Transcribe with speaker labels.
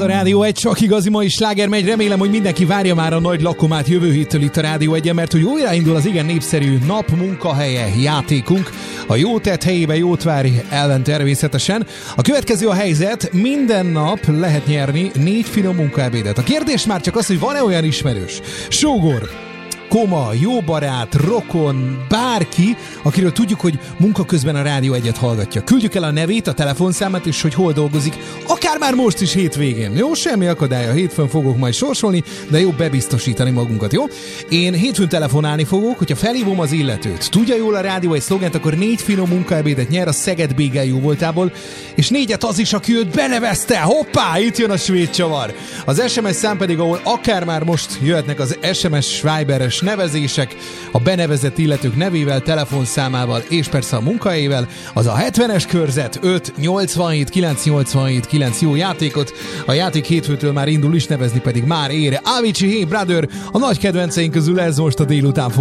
Speaker 1: Rádió 1, csak igazi mai sláger megy. Remélem, hogy mindenki várja már a nagy lakomát jövő héttől itt a Rádió 1-en, mert hogy újraindul az igen népszerű nap munkahelye játékunk. A jó tett helyébe jót várj ellen természetesen. A következő a helyzet, minden nap lehet nyerni 4 finom munkaebédet. A kérdés már csak az, hogy van-e olyan ismerős, sógor, koma, jó barát, rokon, bárki, akiről tudjuk, hogy munka közben a Rádió 1-et hallgatja. Küldjük el a nevét, a telefonszámát, és hogy hol dolgozik, akár már most is hétvégén. Jó, semmi akadálya, hétfőn fogok majd sorsolni, de jobb bebiztosítani magunkat, jó? Én hétfőn telefonálni fogok, hogyha felhívom az illetőt. Tudja jól a Rádió 1 szlogent, akkor 4 finom munkaebédet nyer a Szeged Bégel jó voltából, és 4-et az is, aki őt benevezte. Hoppá, itt jön a svéd csavar. Az SMS szám pedig, ahol akár már most jöhetnek az SMS Viberes nevezések, a benevezett illetők nevével, telefonszámával és persze a munkahelyével, az a 70-es körzet 5 87 987 9. Jó játékot! A játék hétfőtől már indul is, nevezni pedig már ére. Avicii, Hey Brother, a nagy kedvenceink közül ez most a délután.